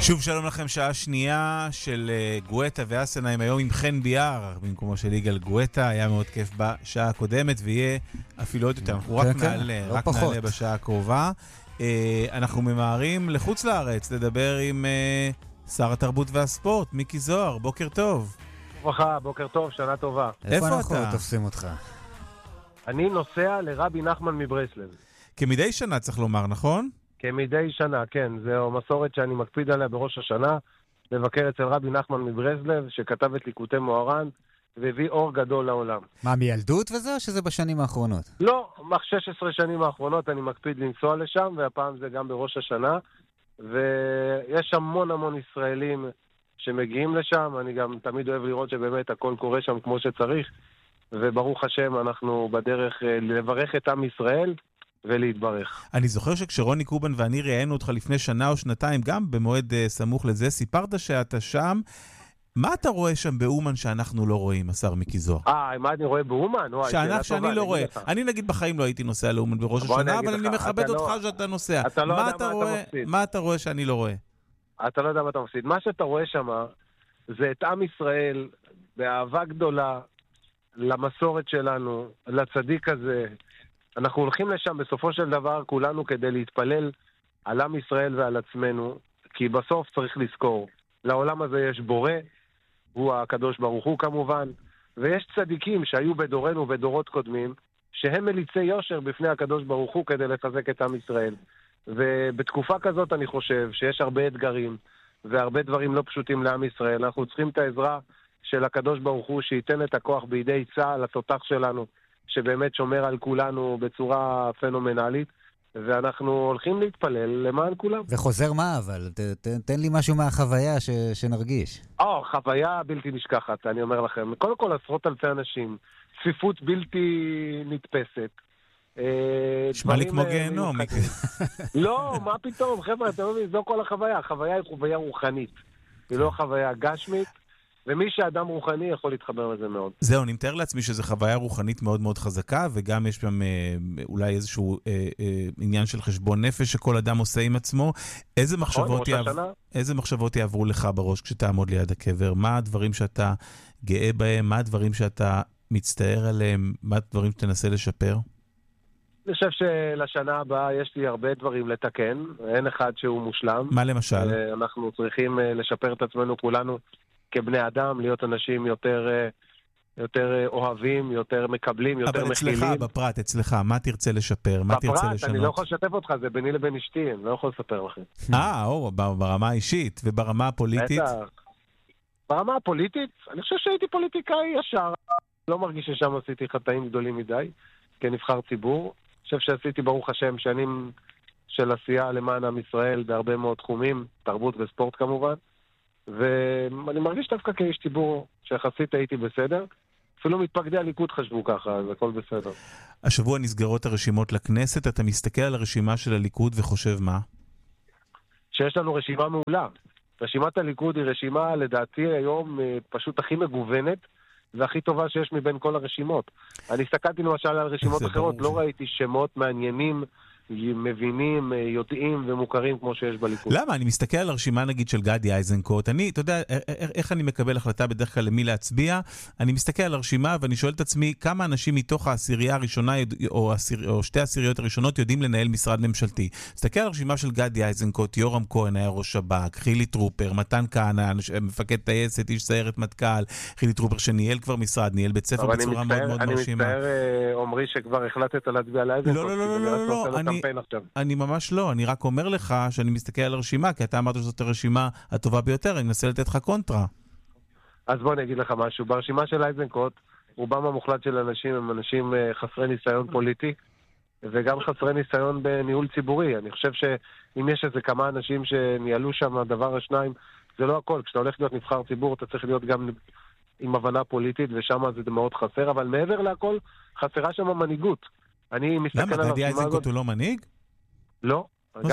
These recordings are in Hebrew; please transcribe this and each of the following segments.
שוב שלום לכם, שעה שנייה של גואטה ואסנהיים היום עם חן ביאר במקומו של יגאל גואטה. היה מאוד כיף בשעה הקודמת ויהיה אפילו עוד יותר, אנחנו רק נעלה בשעה הקרובה. אנחנו ממהרים לחוץ לארץ לדבר עם שר התרבות והספורט מיקי זוהר. בוקר טוב. ברכה, בוקר טוב, שנה טובה. איפה אנחנו תופסים אותך? אני נוסע לרבי נחמן מברסלב. כמדי שנה צריך לומר, נכון? כמדי שנה, כן. זו מסורת שאני מקפיד עליה בראש השנה, לבקר אצל רבי נחמן מברסלב, שכתב את ליקוטי מוהר"ן, והביא אור גדול לעולם. מה, מילדות וזה, או שזה בשנים האחרונות? לא, 16 שנים האחרונות אני מקפיד לנסוע לשם, והפעם זה גם בראש השנה, ויש המון ישראלים שמגיעים לשם. אני גם תמיד אוהב לראות שבאמת הכל קורה שם כמו שצריך, וברוך השם אנחנו בדרך לברך את עם ישראל, ולהתברך. אני זוכר שכשרוני קובן ואני ראיינו אותך לפני שנה או שנתיים, גם במועד סמוך לזה, סיפרת שאתה שם. מה אתה רואה שם באומן שאנחנו לא רואים, השר מיקי זוהר? מה אני רואה באומן? שאני לא רואה. אני נגיד בחיים לא הייתי נוסע לאומן בראש השנה, אבל אני מכבד אותך שאתה נוסע. מה אתה רואה שאני לא רואה? אתה לא יודע מה אתה מפסיד. מה שאתה רואה שם זה את עם ישראל באהבה גדולה למסורת שלנו, לצדיק הזה. אנחנו הולכים לשם בסופו של דבר כולנו כדי להתפלל על עם ישראל ועל עצמנו, כי בסוף צריך לזכור, לעולם הזה יש בורא, הוא הקדוש ברוך הוא כמובן, ויש צדיקים שהיו בדורנו ובדורות קודמים, שהם מליצי יושר בפני הקדוש ברוך הוא כדי לחזק את עם ישראל. ובתקופה כזאת אני חושב שיש הרבה אתגרים, והרבה דברים לא פשוטים לעם ישראל. אנחנו צריכים את העזרה של הקדוש ברוך הוא, שייתן את הכוח בידי צה"ל, התותח שלנו, שבאמת שומר על כולנו בצורה פנומנלית, ואנחנו הולכים להתפלל למען כולם. וחוזר מה אבל? תן לי משהו מהחוויה שנרגיש. חוויה בלתי נשכחת, אני אומר לכם. קודם כל עשרות אלפי אנשים, צפיפות בלתי נתפסת. שמע לי כמו גיהנום. לא, מה פתאום, חבר'ה, אתם יודעים, זו כל החוויה. החוויה היא חוויה רוחנית, היא לא חוויה גשמית. ומי שאדם רוחני יכול להתחבר לזה מאוד. זהו, אני מתאר לעצמי שזו חוויה רוחנית מאוד מאוד חזקה, וגם יש שם אולי איזשהו עניין של חשבון נפש שכל אדם עושה עם עצמו. איזה מחשבות יעברו לך בראש כשתעמוד ליד הקבר? מה הדברים שאתה גאה בהם? מה הדברים שאתה מצטער עליהם? מה הדברים שתנסה לשפר? אני חושב שלשנה הבאה יש לי הרבה דברים לתקן. אין אחד שהוא מושלם. מה למשל? אנחנו צריכים לשפר את עצמנו כולנו. כבני אדם, להיות אנשים יותר אוהבים, יותר מקבלים, יותר מכלילים. אבל אצלך, בפרט, אצלך, מה תרצה לשפר? מה תרצה לשנות? אני לא יכול לשתף אותך, זה ביני לבין אשתי, אני לא יכול לספר לכם. ברמה האישית, וברמה הפוליטית? ברמה הפוליטית, אני חושב שהייתי פוליטיקאי ישר. לא מרגיש ששם עשיתי חטאים גדולים מדי, כנבחר ציבור. אני חושב שעשיתי, ברוך השם, שנים של עשייה למען עם ישראל, בהרבה מאוד תחומים, תרבות וספורט כמובן. ואני מרגיש דווקא כאיש ציבור שיחסית הייתי בסדר. אפילו מתפקדי הליכוד חשבו ככה, אז הכל בסדר. השבוע נסגרות הרשימות לכנסת, אתה מסתכל על הרשימה של הליכוד וחושב מה? שיש לנו רשימה מעולה. רשימת הליכוד היא רשימה לדעתי היום פשוט הכי מגוונת והכי טובה שיש מבין כל הרשימות. אני הסתכלתי למשל על רשימות אחרות, לא ראיתי שמות מעניינים, מבינים, יודעים ומוכרים כמו שיש בליכוד. למה? אני מסתכל על הרשימה נגיד של גדי איזנקוט. אתה יודע, איך אני מקבל החלטה בדרך כלל למי להצביע? אני מסתכל על הרשימה ואני שואל את עצמי כמה אנשים מתוך העשירייה הראשונה או שתי העשיריות הראשונות יודעים לנהל משרד ממשלתי. מסתכל על הרשימה של גדי איזנקוט, יורם כהן היה ראש שב"כ, חילי טרופר, מתן כהנא, מפקד טייסת, איש סיירת מטכ"ל, חילי טרופר שניהל כבר משרד, ניהל בית ספר בצורה מאוד מאוד מרשימה. אני מצטער, עומרי, שכבר החלטת להצביע על איזנקוט. לא, אני ממש לא, אני רק אומר לך שאני מסתכל על הרשימה, כי אתה אמרת שזאת הרשימה הטובה ביותר, אני מנסה לתת לך קונטרה. אז בוא אני אגיד לך משהו, ברשימה של איזנקוט, רובם המוחלט של אנשים הם אנשים חסרי ניסיון פוליטי, וגם חסרי ניסיון בניהול ציבורי. אני חושב שאם יש איזה כמה אנשים שניהלו שם דבר השניים, זה לא הכל. כשאתה הולך להיות נבחר ציבור, אתה צריך להיות גם עם הבנה פוליטית, ושם זה מאוד חסר, אבל מעבר להכל, חסרה שם מנהיגות. למה? גדי איזנקוט הוא לא מנהיג? לא.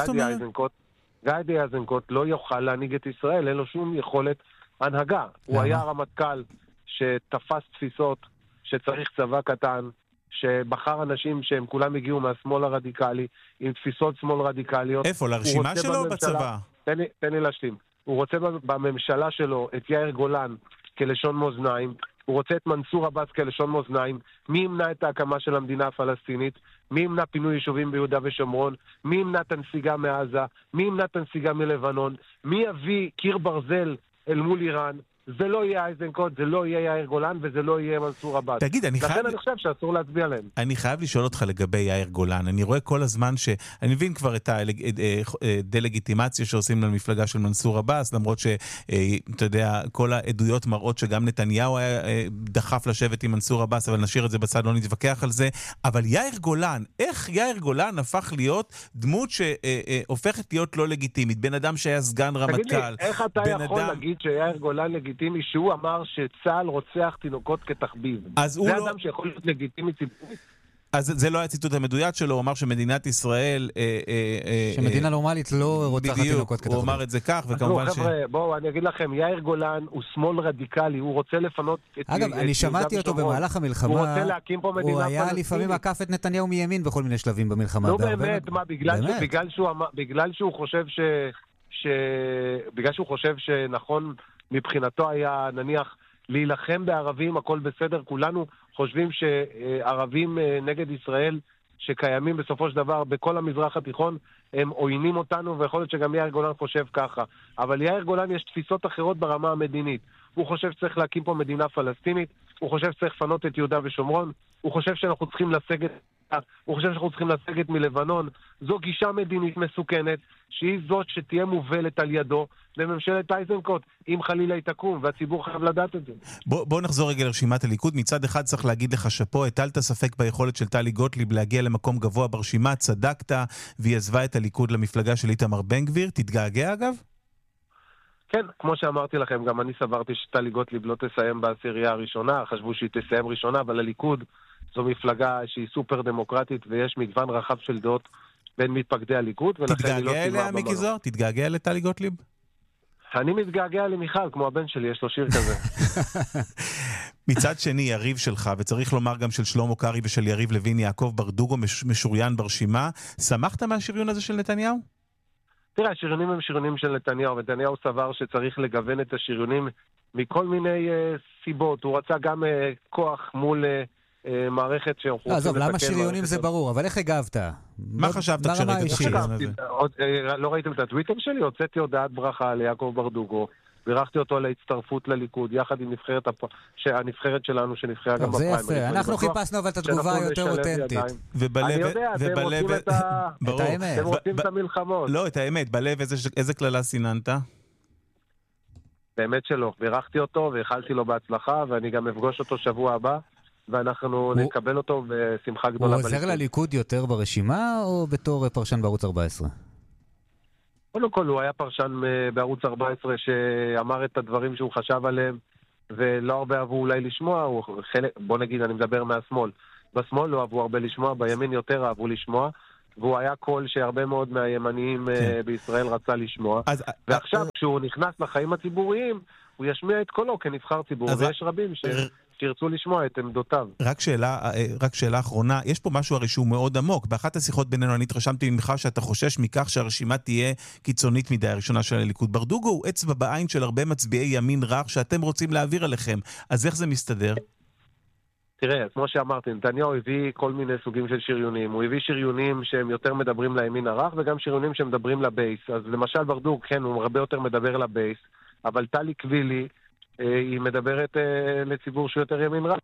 גדי איזנקוט לא יוכל להנהיג את ישראל, אין לו שום יכולת הנהגה. הוא היה רמטכ"ל שתפס תפיסות שצריך צבא קטן, שבחר אנשים שהם כולם הגיעו מהשמאל הרדיקלי, עם תפיסות שמאל רדיקליות. איפה? לרשימה שלו או בצבא? תן לי להשלים. הוא רוצה בממשלה שלו את יאיר גולן כלשון מאזניים, הוא רוצה את מנסור עבאס כלשון מאזניים. מי ימנע את ההקמה של המדינה הפלסטינית? מי ימנע פינוי יישובים ביהודה ושומרון? מי ימנע את הנסיגה מעזה? מי ימנע את הנסיגה מלבנון? מי יביא קיר ברזל אל מול איראן? זה לא יהיה איזנקוט, זה לא יהיה יאיר גולן וזה לא יהיה מנסור עבאס. תגיד, אני חושב שאסור להצביע להם. אני חייב לשאול אותך לגבי יאיר גולן. אני רואה כל הזמן אני מבין כבר את הדלגיטימציה שעושים למפלגה של מנסור עבאס, למרות שאתה יודע, כל העדויות מראות שגם נתניהו דחף לשבת עם מנסור עבאס, אבל נשאיר את זה בצד, לא נתווכח על זה. אבל יאיר גולן, איך יאיר גולן הפך להיות דמות שהופכת להיות לא לגיטימית? בן אדם שהיה סגן רמטכ"ל. תגיד לי, איך אתה יכול להגיד שיאיר גולן לגיטימי שהוא אמר שצה"ל רוצח תינוקות כתחביב? זה אדם שיכול להיות לגיטימי ציבורית? אז זה לא היה ציטוט המדויק שלו, הוא אמר שמדינת ישראל... שמדינה נורמלית לא רוצחת תינוקות כתחביב. הוא אמר את זה כך, וכמובן חבר'ה, בואו, אני אגיד לכם, יאיר גולן הוא שמאל רדיקלי, הוא רוצה לפנות... אגב, אני שמעתי אותו במהלך המלחמה, הוא רוצה להקים פה מדינה פלסטינית. הוא היה לפעמים עקף את נתניהו מימין בכל מיני שלבים במלחמה. לא באמת, מה, בגלל שהוא חושב שנכון מבחינתו היה, נניח, להילחם בערבים, הכל בסדר, כולנו חושבים שערבים נגד ישראל שקיימים בסופו של דבר בכל המזרח התיכון, הם עוינים אותנו, ויכול להיות שגם יאיר גולן חושב ככה. אבל יאיר גולן יש תפיסות אחרות ברמה המדינית. הוא חושב שצריך להקים פה מדינה פלסטינית, הוא חושב שצריך לפנות את יהודה ושומרון, הוא חושב שאנחנו צריכים לסגת מלבנון. זו גישה מדינית מסוכנת, שהיא זאת שתהיה מובלת על ידו בממשלת איזנקוט, אם חלילה היא תקום, והציבור חייב לדעת את זה. בוא נחזור רגע לרשימת הליכוד. מצד אחד צריך להגיד לך שפה, הטלת ספק ביכולת של טלי גוטליב להגיע למקום גבוה ברשימה, צדקת, והיא עזבה את הליכוד למפלגה של איתמר בן גביר. תתגעגע אגב? כן, כמו שאמרתי לכם, גם אני סברתי שטלי גוטליב לא תסיים בעשירייה הראשונה, חשבו שהיא תסיים ראשונה, אבל הליכוד זו מפלגה שהיא סופר דמוקרטית, ויש מגוון רחב של דעות בין מתפקדי הליכוד. תתגעגע אליה, מיקי זוהר? תתגעגע לטלי גוטליב? אני מתגעגע למיכל, כמו הבן שלי, יש לו שיר כזה. מצד שני, יריב שלך, וצריך לומר גם של שלמה קרעי ושל יריב לוין, יעקב ברדוגו משוריין ברשימה, שמחת מהשריון הזה של נתניהו? תראה, השריונים הם שריונים של נתניהו, ונתניהו סבר שצריך לגוון את השריונים מכל מיני סיבות. הוא רצה גם כוח מול מערכת שאנחנו רוצים לתקן. למה שריונים זה ברור, אבל איך הגבת? מה חשבת כשראית את השריון הזה? לא ראיתם את הטוויטר שלי? הוצאתי הודעת ברכה ליעקב ברדוגו, בירכתי אותו על ההצטרפות לליכוד, יחד עם הנבחרת שלנו שנבחרה גם בפריימריז. זה יפה, אנחנו חיפשנו אבל את התגובה היותר אותנטית. אני יודע, אתם רוצים את המלחמות. לא, את האמת, בלב איזה כללה סיננת? באמת שלא, בירכתי אותו והחלתי לו בהצלחה, ואני גם אפגוש אותו שבוע הבא, ואנחנו נקבל אותו בשמחה גדולה. הוא עוזר לליכוד יותר ברשימה או בתור פרשן בערוץ 14? קודם כל, הוא היה פרשן בערוץ 14 שאמר את הדברים שהוא חשב עליהם, ולא הרבה אהבו אולי לשמוע. בוא נגיד, אני מדבר מהשמאל. בשמאל לא אהבו הרבה לשמוע, בימין יותר אהבו לשמוע, והוא היה קול שהרבה מאוד מהימניים בישראל רצה לשמוע. ועכשיו, כשהוא נכנס לחיים הציבוריים, הוא ישמיע את קולו כנבחר ציבור, ויש רבים שירצו לשמוע את עמדותיו. רק שאלה אחרונה, יש פה משהו הרי שהוא מאוד עמוק. באחת השיחות בינינו אני התרשמתי ממך שאתה חושש מכך שהרשימה תהיה קיצונית מדי, הראשונה של הליכוד. ברדוגו הוא אצבע בעין של הרבה מצביעי ימין רך שאתם רוצים להעביר עליכם. אז איך זה מסתדר? תראה, כמו שאמרתי, נתניהו הביא כל מיני סוגים של שריונים. הוא הביא שריונים שהם יותר מדברים לימין הרך, וגם שריונים שמדברים לבייס. אז למשל ברדוג, כן, הוא הרבה יותר מדבר לבייס, אבל טלי קבילי, היא מדברת לציבור שהוא יותר ימין רך.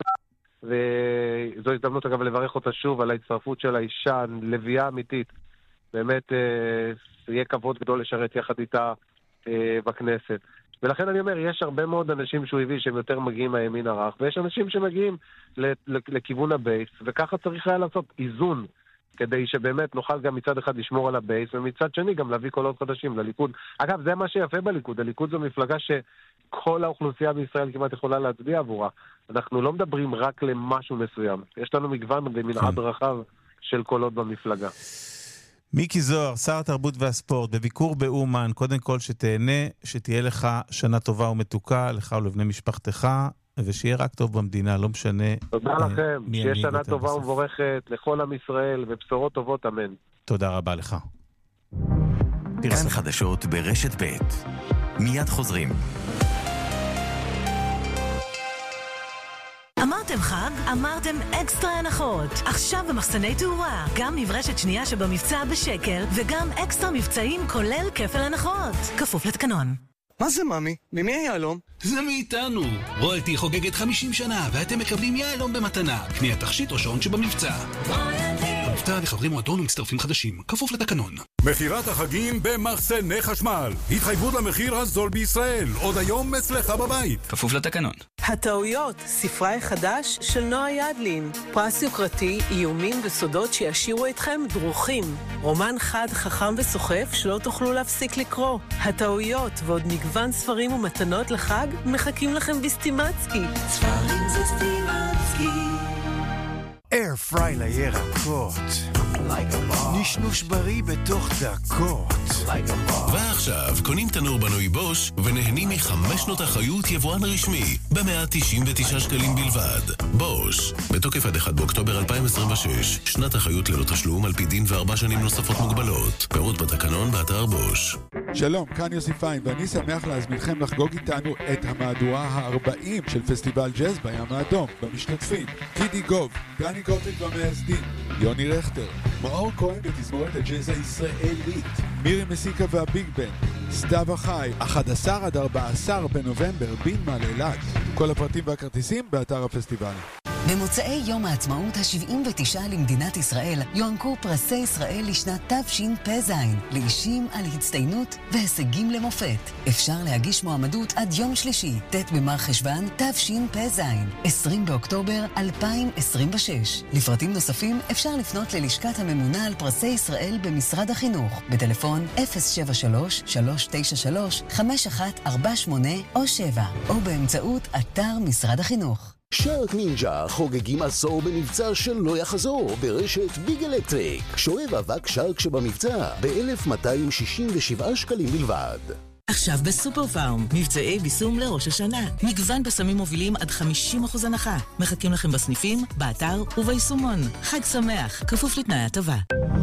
וזו הזדמנות אגב לברך אותה שוב על ההצטרפות של האישה, לביאה אמיתית. באמת, יהיה כבוד גדול לשרת יחד איתה בכנסת. ולכן אני אומר, יש הרבה מאוד אנשים שהוא הביא שהם יותר מגיעים מהימין הרך, ויש אנשים שמגיעים לכיוון הבייס, וככה צריך היה לעשות איזון, כדי שבאמת נוכל גם מצד אחד לשמור על הבייס, ומצד שני גם להביא קולות חדשים לליכוד. אגב, זה מה שיפה בליכוד. הליכוד זו מפלגה שכל האוכלוסייה בישראל כמעט יכולה להצביע עבורה. אנחנו לא מדברים רק למשהו מסוים. יש לנו מגוון ומנעד רחב של קולות במפלגה. מיקי זוהר, שר התרבות והספורט, בביקור באומן, קודם כל שתהנה, שתהיה לך שנה טובה ומתוקה, לך ולבני משפחתך, ושיהיה רק טוב במדינה, לא משנה. תודה לכם, שיהיה שנה טובה ומבורכת לכל עם ישראל, ובשורות טובות, אמן. תודה רבה לך. כאן חדשות ברשת ב'. מיד חוזרים. אמרתם חג? אמרתם אקסטרה הנחות. עכשיו במחסני תאורה, גם מברשת שנייה שבמבצע בשקל, וגם אקסטרה מבצעים כולל כפל הנחות. כפוף לתקנון. מה זה ממי? ממי היהלום? זה מאיתנו. רויאלטי חוגגת 50 שנה, ואתם מקבלים יהלום במתנה. קנייה תכשיט או שעון שבמבצע. מבצע לחברי מועדון ומצטרפים חדשים. כפוף לתקנון. מחירת החגים במחסני חשמל. התחייבות למחיר הזול בישראל. עוד היום אצלך בבית. כפוף לתקנון. הטעויות, ספרי חדש של נועה ידלין. פרס יוקרתי, איומים וסודות שישאירו אתכם דרוכים. רומן חד, חכם וסוחף שלא תוכלו להפסיק לקרוא. הטעויות ועוד מגוון ספרים ומתנות לחג מחכים לכם בסטימצקי. ספרים זה סטימצקי. אייר פריי לירקות, נשנוש בריא בתוך דקות. ועכשיו קונים תנור בנוי בוש ונהנים מ5 שנות אחריות יבואן רשמי ב199 שקלים בלבד. בוש, בתוקף עד 1 באוקטובר 2026, שנת אחריות ללא תשלום על פי דין ו4 שנים נוספות מוגבלות. פירוט בתקנון באתר בוש. שלום, כאן יוסי פיין, ואני שמח להזמינכם לחגוג איתנו את המהדורה ה-40 של פסטיבל ג'אז בים האדום. במשתתפים קידי גוב, דני גוטליב והמייסדים, יוני רכטר, מאור כהן בתזמורת הג'אז הישראלית, מירי מסיקה והביג בן, סתיו החי, 11 עד 14 בנובמבר, בינמה לאילת. כל הפרטים והכרטיסים באתר הפסטיבל. במוצאי יום העצמאות ה-79 למדינת ישראל יוענקו פרסי ישראל לשנת תשפ"ז לאישים על הצטיינות והישגים למופת. אפשר להגיש מועמדות עד יום שלישי, ט' במר חשוון תשפ"ז, 20 באוקטובר 2026. לפרטים נוספים אפשר לפנות ללשכת הממונה על פרסי ישראל במשרד החינוך בטלפון 073-393-5148 או 7 או באמצעות אתר משרד החינוך. שרק נינג'ה חוגגים עשור במבצע שלא יחזור ברשת ביג אלקטריק. שואב אבק שרק שבמבצע ב-1267 שקלים בלבד. עכשיו בסופר פארם, מבצעי ביסום לראש השנה. מגוון בסמים מובילים עד 50% הנחה. מחכים לכם בסניפים, באתר וביישומון. חג שמח, כפוף לתנאי הטבה.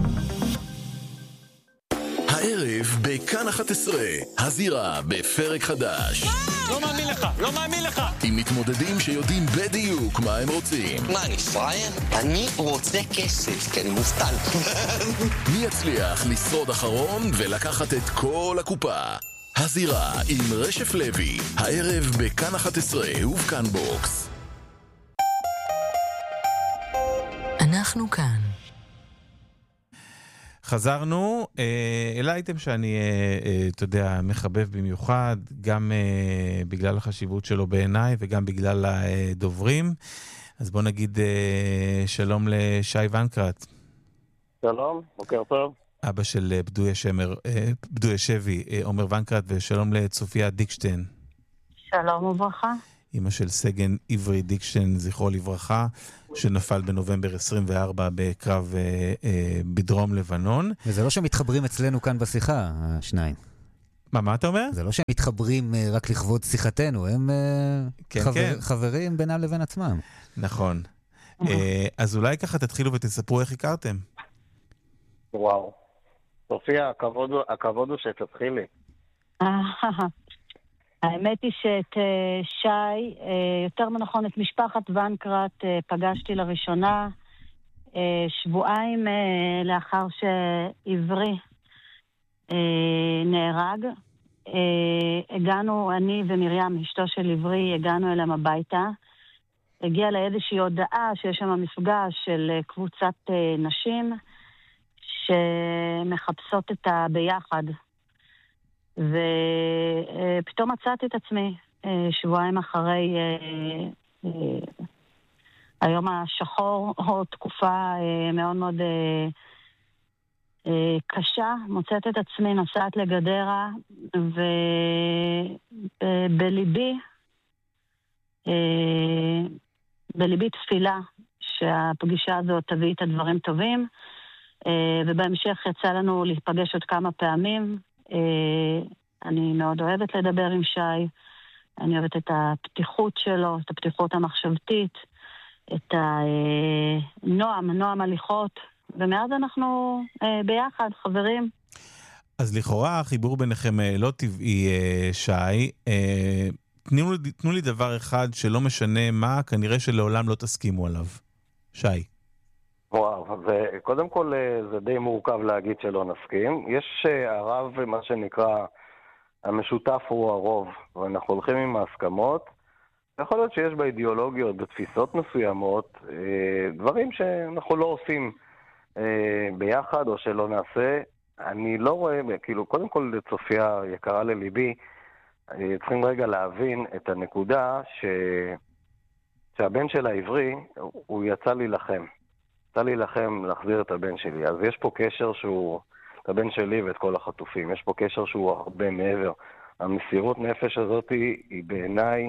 הערב בכאן 11, הזירה בפרק חדש. לא מאמין לך, לא מאמין לך. עם מתמודדים שיודעים בדיוק מה הם רוצים. מה, אני פראייר? אני רוצה כסף, כי אני מובטל. מי יצליח לשרוד אחרון ולקחת את כל הקופה? הזירה עם רשף לוי, הערב בכאן 11 ובכאן בוקס. אנחנו כאן. חזרנו אל האייטם שאני, אתה יודע, מחבב במיוחד, גם בגלל החשיבות שלו בעיניי וגם בגלל הדוברים. אז בוא נגיד שלום לשי ונקרט. שלום, בוקר טוב. אבא של פדוי שבי, עומר ונקרט, ושלום לצופיה דיקשטיין. שלום וברכה. אמא של סגן עברי דיקשטיין, זכרו לברכה, שנפל בנובמבר 24 בקרב בדרום לבנון. וזה לא שמתחברים אצלנו כאן בשיחה, השניים. מה אתה אומר? זה לא שהם מתחברים רק לכבוד שיחתנו, הם חברים בינם לבין עצמם. נכון. אז אולי ככה תתחילו ותספרו איך הכרתם. וואו. סופיה, הכבוד הוא שתתחילי. האמת היא שאת שי, יותר נכון את משפחת ונקרט, פגשתי לראשונה שבועיים לאחר שעברי נהרג. הגענו, אני ומרים, אשתו של עברי, הגענו אליהם הביתה. הגיעה לאיזושהי הודעה שיש שם מפגש של קבוצת נשים שמחפשות את הביחד. ופתאום מצאתי את עצמי שבועיים אחרי היום השחור, או תקופה מאוד מאוד קשה, מוצאת את עצמי נוסעת לגדרה, ובליבי תפילה שהפגישה הזאת תביא את הדברים טובים, ובהמשך יצא לנו להיפגש עוד כמה פעמים. אני מאוד אוהבת לדבר עם שי, אני אוהבת את הפתיחות שלו, את הפתיחות המחשבתית, את הנועם הליכות, ומאז אנחנו ביחד, חברים. אז לכאורה החיבור ביניכם לא טבעי, שי. תנו לי דבר אחד שלא משנה מה, כנראה שלעולם לא תסכימו עליו. שי. וואו, קודם כל זה די מורכב להגיד שלא נסכים. יש הרב, מה שנקרא, המשותף הוא הרוב, ואנחנו הולכים עם ההסכמות. יכול להיות שיש באידיאולוגיות, בתפיסות מסוימות, דברים שאנחנו לא עושים ביחד או שלא נעשה. אני לא רואה, כאילו, קודם כל צופיה יקרה לליבי, צריכים רגע להבין את הנקודה שהבן של העברי, הוא יצא להילחם. יצא להילחם להחזיר את הבן שלי. אז יש פה קשר שהוא, את הבן שלי ואת כל החטופים, יש פה קשר שהוא הרבה מעבר. המסירות נפש הזאת היא בעיניי,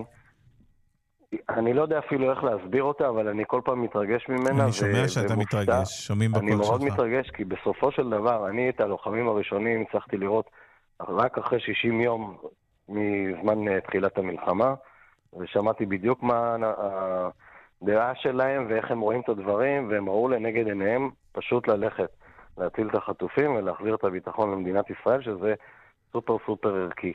אני לא יודע אפילו איך להסביר אותה, אבל אני כל פעם מתרגש ממנה. אני שומע שאתה מתרגש, שומעים בקול שלך. אני מאוד מתרגש, כי בסופו של דבר, אני את הלוחמים הראשונים הצלחתי לראות רק אחרי 60 יום מזמן תחילת המלחמה, ושמעתי בדיוק מה הדעה שלהם ואיך הם רואים את הדברים, והם ראו לנגד עיניהם פשוט ללכת, להציל את החטופים ולהחזיר את הביטחון למדינת ישראל, שזה סופר סופר ערכי.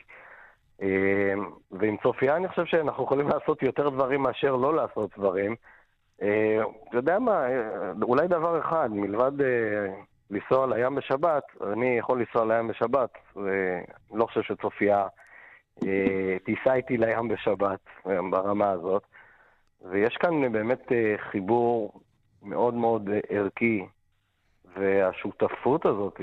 ועם צופיה אני חושב שאנחנו יכולים לעשות יותר דברים מאשר לא לעשות דברים. אתה יודע מה, אולי דבר אחד, מלבד לנסוע לים בשבת, אני יכול לנסוע לים בשבת, ולא חושב שצופיה תיסע איתי לים בשבת ברמה הזאת. ויש כאן באמת חיבור מאוד מאוד ערכי, והשותפות הזאת,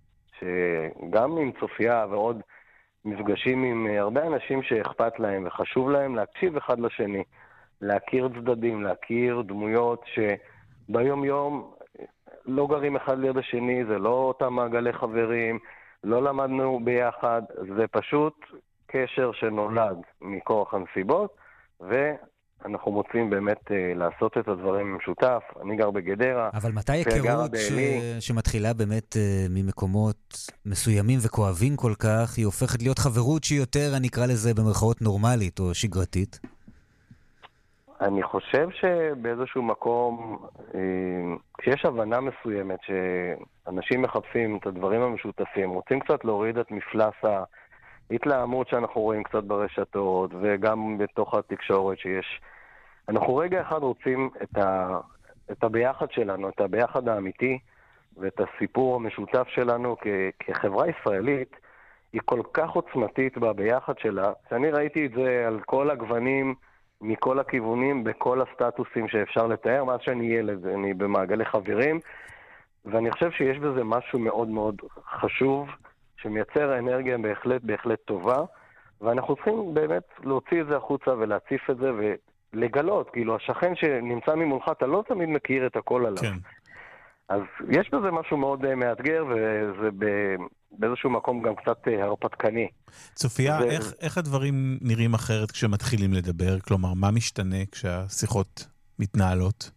שגם עם צופיה ועוד מפגשים עם הרבה אנשים שאכפת להם וחשוב להם להקשיב אחד לשני, להכיר צדדים, להכיר דמויות שביום יום לא גרים אחד ליד השני, זה לא אותם מעגלי חברים, לא למדנו ביחד, זה פשוט קשר שנולד מכוח הנסיבות, ואנחנו מוצאים באמת לעשות את הדברים במשותף. אני גר בגדרה. אבל מתי היכרות שמתחילה באמת ממקומות מסוימים וכואבים כל כך, היא הופכת להיות חברות שהיא יותר, אני אקרא לזה במרכאות נורמלית או שגרתית? אני חושב שבאיזשהו מקום, כשיש הבנה מסוימת שאנשים מחפשים את הדברים המשותפים, רוצים קצת להוריד את מפלס ההתלהמות שאנחנו רואים קצת ברשתות, וגם בתוך התקשורת שיש. אנחנו רגע אחד רוצים את הביחד שלנו, את הביחד האמיתי, ואת הסיפור המשותף שלנו כחברה ישראלית, היא כל כך עוצמתית בביחד שלה, שאני ראיתי את זה על כל הגוונים, מכל הכיוונים, בכל הסטטוסים שאפשר לתאר. מאז שאני ילד, אני במעגלי חברים, ואני חושב שיש בזה משהו מאוד מאוד חשוב, שמייצר אנרגיה בהחלט טובה, ואנחנו צריכים באמת להוציא את זה החוצה ולהציף את זה ולגלות, כאילו השכן שנמצא ממולך, אתה לא תמיד מכיר את הכל עליו. כן. אז יש בזה משהו מאוד מאתגר, וזה באיזשהו מקום גם קצת הרפתקני. צופיה, איך הדברים נראים אחרת כשמתחילים לדבר? כלומר, מה משתנה כשהשיחות מתנהלות?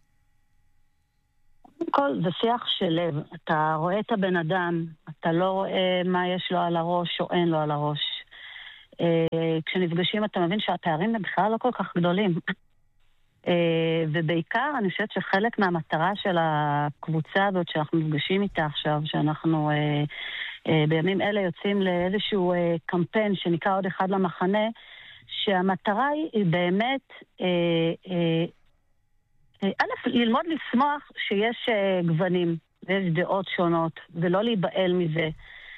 כל זה שיח של לב. אתה רואה את הבן אדם, אתה לא רואה מה יש לו על הראש או אין לו על הראש. כשנפגשים אתה מבין שהפערים הם בכלל לא כל כך גדולים. ובעיקר אני חושבת שחלק מהמטרה של הקבוצה הזאת שאנחנו נפגשים איתה עכשיו, שאנחנו בימים אלה יוצאים לאיזשהו קמפיין שנקרא עוד אחד למחנה, שהמטרה היא באמת א', ללמוד לשמוח שיש גוונים ויש דעות שונות, ולא להיבעל מזה.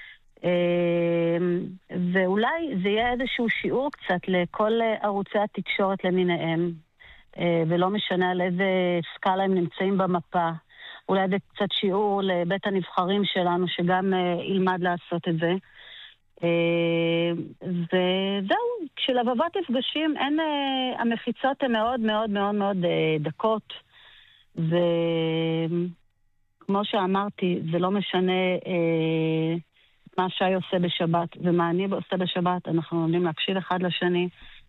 ואולי זה יהיה איזשהו שיעור קצת לכל ערוצי התקשורת למיניהם, ולא משנה על איזה סקאלה הם נמצאים במפה. אולי זה קצת שיעור לבית הנבחרים שלנו, שגם ילמד לעשות את זה. וזהו, כשלבבות נפגשים, המחיצות הן מאוד מאוד מאוד מאוד דקות, וכמו שאמרתי, זה לא משנה מה שי עושה בשבת ומה אני עושה בשבת, אנחנו לומדים להקשיב אחד לשני,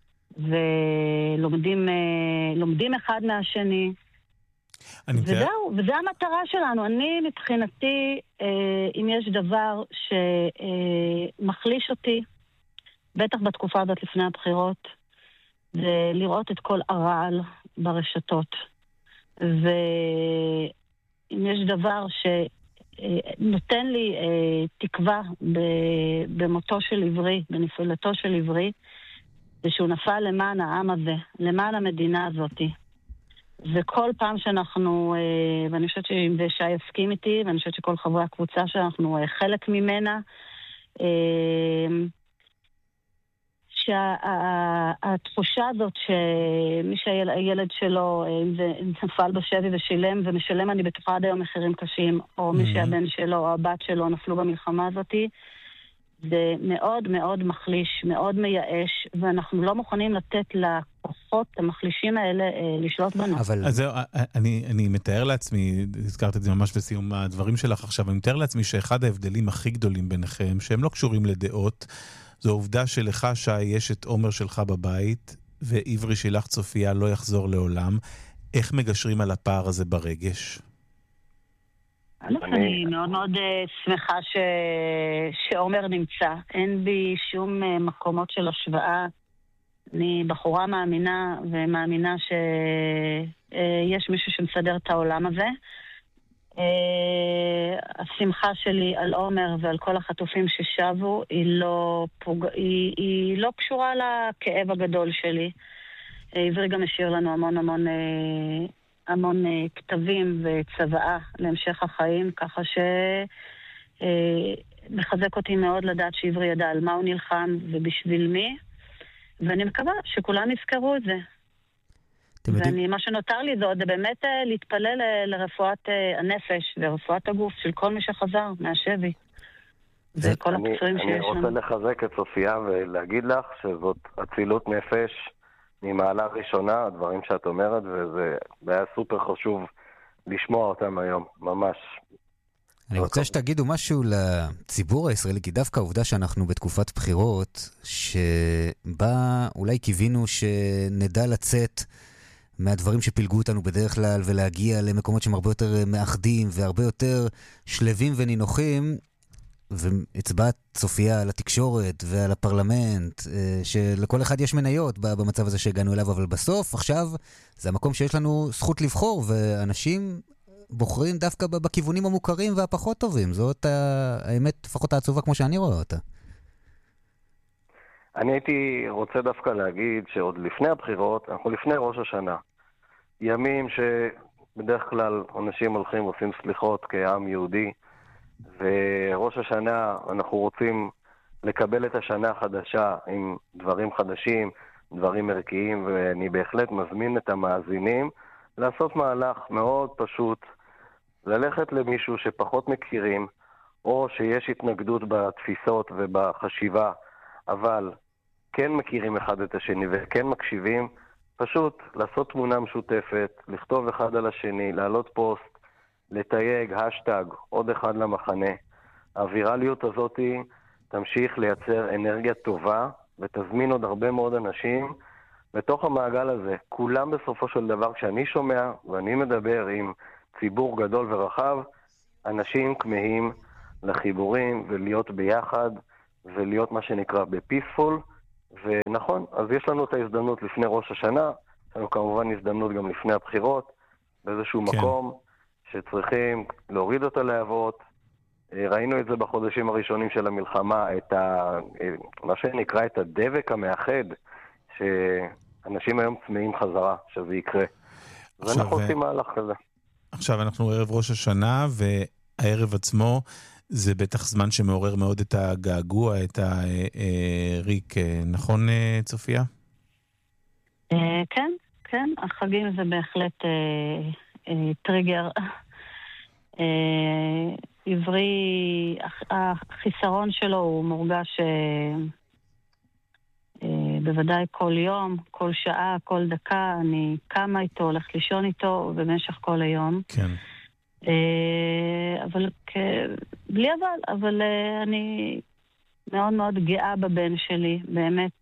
ולומדים אחד מהשני, וזהו, וזו המטרה שלנו. אני מבחינתי, אם יש דבר שמחליש אותי, בטח בתקופה הזאת לפני הבחירות, זה לראות את כל הרעל ברשתות. ואם יש דבר נותן לי תקווה במותו של עברי, בנפילתו של עברי, זה שהוא נפל למען העם הזה, למען המדינה הזאת. וכל פעם שאנחנו, ואני חושבת ששי יסכים איתי, ואני חושבת שכל חברי הקבוצה שאנחנו חלק ממנה, שהתחושה הזאת שמי שהילד שלו נפל בשבי ושילם, ומשלם אני בטוחה עד היום מחירים קשים, או מי שהבן שלו או הבת שלו נפלו במלחמה הזאת, זה מאוד מאוד מחליש, מאוד מייאש, ואנחנו לא מוכנים לתת לכוחות המחלישים האלה לשלוט בנו. אז זהו, אני מתאר לעצמי, הזכרת את זה ממש בסיום הדברים שלך עכשיו, אני מתאר לעצמי שאחד ההבדלים הכי גדולים ביניכם, שהם לא קשורים לדעות, זו העובדה שלך, שי, יש את עומר שלך בבית, ועברי שלך צופיה לא יחזור לעולם. איך מגשרים על הפער הזה ברגש? אני מאוד מאוד שמחה שעומר נמצא. אין בי שום מקומות של השוואה. אני בחורה מאמינה, ומאמינה שיש מישהו שמסדר את העולם הזה. השמחה שלי על עומר ועל כל החטופים ששבו היא לא קשורה לכאב הגדול שלי. עברי גם השאיר לנו המון כתבים וצוואה להמשך החיים, ככה מחזק אותי מאוד לדעת שעברי ידע על מה הוא נלחם ובשביל מי, ואני מקווה שכולם יזכרו את זה. מה שנותר לי זה עוד באמת להתפלל לרפואת הנפש ורפואת הגוף של כל מי שחזר מהשבי. וכל הפצועים שיש לנו. אני רוצה לחזק את סופיה ולהגיד לך שזאת אצילות נפש ממעלה ראשונה, הדברים שאת אומרת, וזה היה סופר חשוב לשמוע אותם היום, ממש. אני רוצה שתגידו משהו לציבור הישראלי, כי דווקא העובדה שאנחנו בתקופת בחירות, שבה אולי קיווינו שנדע לצאת מהדברים שפילגו אותנו בדרך כלל, ולהגיע למקומות שהם הרבה יותר מאחדים, והרבה יותר שלבים ונינוחים, והצבעת צופיה על התקשורת ועל הפרלמנט, שלכל אחד יש מניות במצב הזה שהגענו אליו, אבל בסוף, עכשיו, זה המקום שיש לנו זכות לבחור, ואנשים בוחרים דווקא בכיוונים המוכרים והפחות טובים. זאת האמת, לפחות העצובה כמו שאני רואה אותה. אני הייתי רוצה דווקא להגיד שעוד לפני הבחירות, אנחנו לפני ראש השנה. ימים שבדרך כלל אנשים הולכים ועושים סליחות כעם יהודי, וראש השנה אנחנו רוצים לקבל את השנה החדשה עם דברים חדשים, דברים ערכיים, ואני בהחלט מזמין את המאזינים לעשות מהלך מאוד פשוט, ללכת למישהו שפחות מכירים, או שיש התנגדות בתפיסות ובחשיבה, אבל כן מכירים אחד את השני וכן מקשיבים, פשוט לעשות תמונה משותפת, לכתוב אחד על השני, לעלות פוסט, לתייג, השטג, עוד אחד למחנה. הווירליות הזאת תמשיך לייצר אנרגיה טובה, ותזמין עוד הרבה מאוד אנשים בתוך המעגל הזה. כולם בסופו של דבר, כשאני שומע ואני מדבר עם ציבור גדול ורחב, אנשים כמהים לחיבורים ולהיות ביחד, ולהיות מה שנקרא בפיספול, ונכון, אז יש לנו את ההזדמנות לפני ראש השנה, יש לנו כמובן הזדמנות גם לפני הבחירות, באיזשהו מקום שצריכים להוריד את הלהבות. ראינו את זה בחודשים הראשונים של המלחמה, מה שנקרא את הדבק המאחד, שאנשים היום צמאים חזרה, שזה יקרה. ואנחנו עושים מהלך כזה. עכשיו אנחנו ערב ראש השנה, והערב עצמו זה בטח זמן שמעורר מאוד את הגעגוע, את הריק, נכון צופיה? כן, כן, החגים זה בהחלט טריגר. עברי, החיסרון שלו הוא מורגש בוודאי כל יום, כל שעה, כל דקה, אני קמה איתו, הולכת לישון איתו במשך כל היום. כן. אבל בלי אבל אני מאוד מאוד גאה בבן שלי, באמת.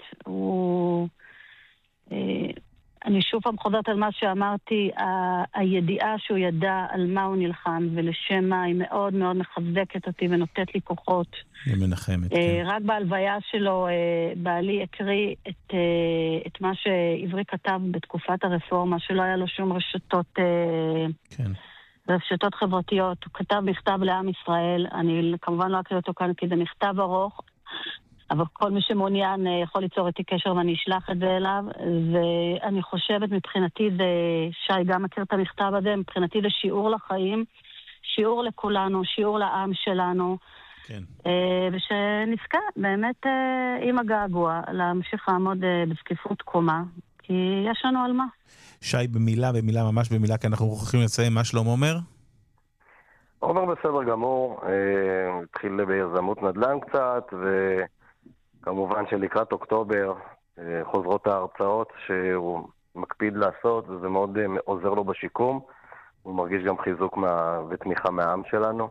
אני שוב פעם חוזרת על מה שאמרתי, הידיעה שהוא ידע על מה הוא נלחם ולשם מה, היא מאוד מאוד מחזקת אותי ונותנת לי כוחות. היא מנחמת. רק בהלוויה שלו, בעלי הקריא את מה שעברי כתב בתקופת הרפורמה, שלא היה לו שום רשתות ברשתות חברתיות, הוא כתב מכתב לעם ישראל, אני כמובן לא אקריא אותו כאן כי זה מכתב ארוך, אבל כל מי שמעוניין יכול ליצור איתי קשר ואני אשלח את זה אליו, ואני חושבת מבחינתי זה, שי גם מכיר את המכתב הזה, מבחינתי זה שיעור לחיים, שיעור לכולנו, שיעור לעם שלנו, כן. ושנזכה באמת עם הגעגוע להמשיך לעמוד בזקיפות קומה, כי יש לנו על מה. שי, במילה, ממש במילה, כי אנחנו מוכרחים לציין מה שלום אומר? עומר בסדר גמור, התחיל ביזמות נדל"ן קצת, וכמובן שלקראת אוקטובר חוזרות ההרצאות שהוא מקפיד לעשות, וזה מאוד עוזר לו בשיקום. הוא מרגיש גם חיזוק ותמיכה מהעם שלנו.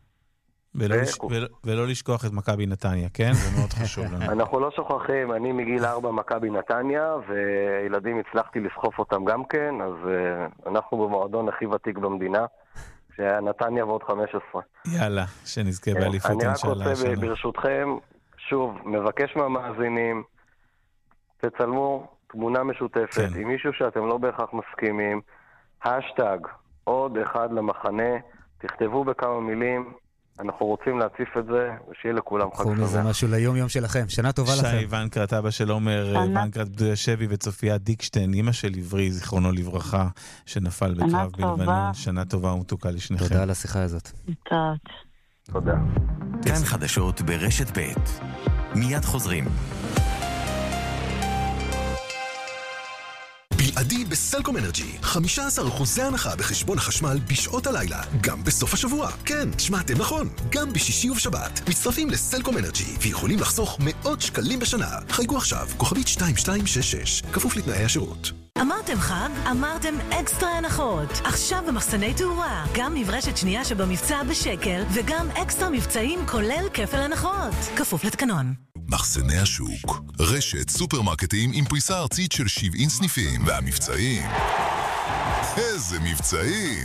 ולא לשכוח את מכבי נתניה, כן? זה מאוד חשוב לנו. אנחנו לא שוכחים, אני מגיל 4 מכבי נתניה, וילדים הצלחתי לסחוף אותם גם כן, אז אנחנו במועדון הכי ותיק במדינה, שהיה נתניה ועוד 15. יאללה, שנזכה באליפות אינשאללה. אני רק רוצה ברשותכם, שוב, מבקש מהמאזינים, תצלמו תמונה משותפת עם מישהו שאתם לא בהכרח מסכימים, השטג, עוד אחד למחנה, תכתבו בכמה מילים, אנחנו רוצים להציף את זה, ושיהיה לכולם חג שמח. זה משהו ליום יום שלכם. שנה טובה לכם. שי ונקרט, אבא של עומר ונקרט בדוי השבי, וצופיה דיקשטיין, אמא של עברי, זיכרונו לברכה, שנפל בקרב בלבנון. שנה טובה ומתוקה לשניכם. תודה על השיחה הזאת. תודה. כאן חדשות ברשת ב'. מיד חוזרים. בלעדי בסלקום אנרג'י, 15% הנחה בחשבון החשמל בשעות הלילה, גם בסוף השבוע. כן, שמעתם נכון, גם בשישי ובשבת. מצטרפים לסלקום אנרג'י ויכולים לחסוך מאות שקלים בשנה. חייגו עכשיו, כוכבית 2266, כפוף לתנאי השירות. אמרתם חג? אמרתם אקסטרה הנחות. עכשיו במחסני תאורה, גם מברשת שנייה שבמבצע בשקל, וגם אקסטרה מבצעים כולל כפל הנחות. כפוף לתקנון. מחסני השוק, רשת סופרמרקטים עם פריסה ארצית של 70 סניפים, והמבצעים, איזה מבצעים!